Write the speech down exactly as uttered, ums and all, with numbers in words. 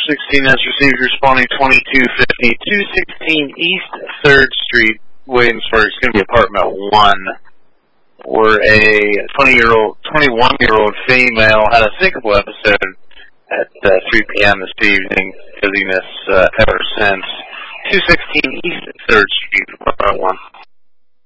sixteen has received responding twenty-two fifty, two sixteen East third Street, Williamsburg. It's going to be apartment one, where a twenty-year-old, twenty-one-year-old female had a syncopal episode at uh, three p.m. this evening, dizziness uh, ever since. two sixteen East third Street, apartment one.